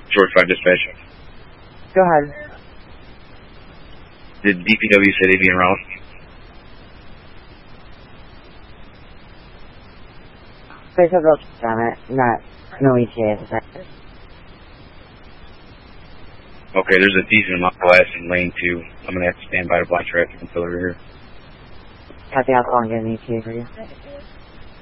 George 5 dispatch. Go ahead. Did DPW say they'd be around? They said they'll check on it, no ETA at that. Okay, there's a decent amount of glass in lane 2. I'm going to have to stand by to block traffic until they're here. Copy, I'll call and get an ETA for you.